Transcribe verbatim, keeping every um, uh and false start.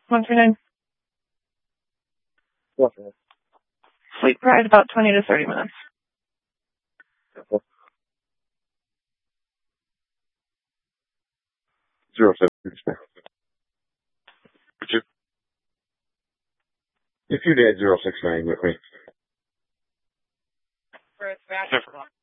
one three nine. What? Sleep ride about twenty to thirty minutes. Zero seven. If you'd add zero six nine with me.